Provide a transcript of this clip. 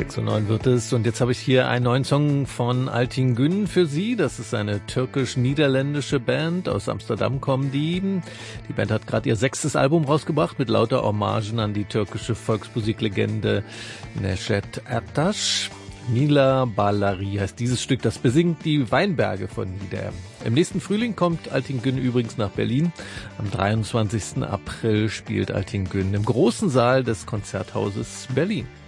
6:09 wird es. Und jetzt habe ich hier einen neuen Song von Altin Gün für Sie. Das ist eine türkisch-niederländische Band. Aus Amsterdam kommen die. Die Band hat gerade ihr 6. Album rausgebracht mit lauter Hommagen an die türkische Volksmusiklegende Neşet Ertaş. Nila Balari heißt dieses Stück, das besingt die Weinberge von Nieder. Im nächsten Frühling kommt Altin Gün übrigens nach Berlin. Am 23. April spielt Altin Gün im großen Saal des Konzerthauses Berlin.